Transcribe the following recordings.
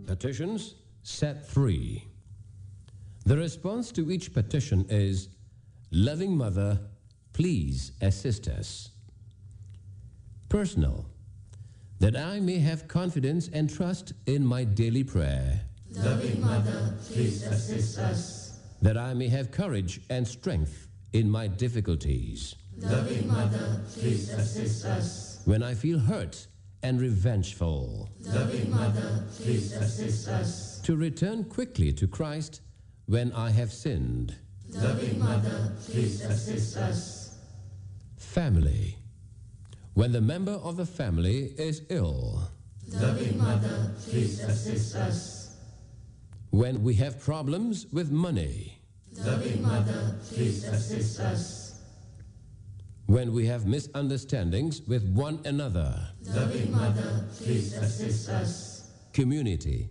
petitions, set 3. The response to each petition is, Loving Mother, please assist us. Personal, that I may have confidence and trust in my daily prayer. Loving Mother, please assist us. That I may have courage and strength in my difficulties. Loving Mother, please assist us. When I feel hurt and revengeful. Loving Mother, please assist us. To return quickly to Christ when I have sinned. Loving Mother, please assist us. Family, when the member of the family is ill. Loving Mother, please assist us. When we have problems with money. Loving Mother, please assist us. When we have misunderstandings with one another. Loving Mother, please assist us. Community,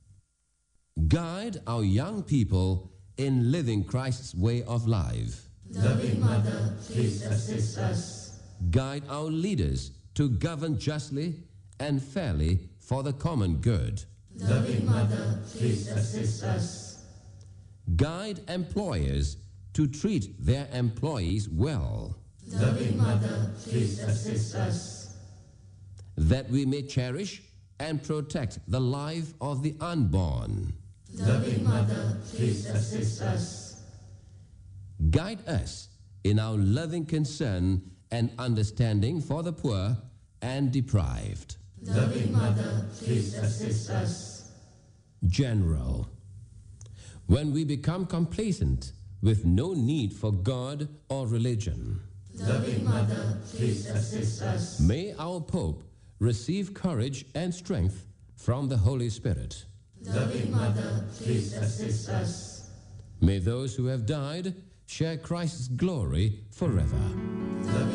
guide our young people in living Christ's way of life. Loving Mother, please assist us. Guide our leaders to govern justly and fairly for the common good. Loving Mother, please assist us. Guide employers to treat their employees well. Loving Mother, please assist us. That we may cherish and protect the life of the unborn. Loving Mother, please assist us. Guide us in our loving concern and understanding for the poor and deprived. Loving Mother, please assist us. General, when we become complacent with no need for God or religion. Loving Mother, please assist us. May our Pope receive courage and strength from the Holy Spirit. Loving Mother, please assist us. May those who have died share Christ's glory forever.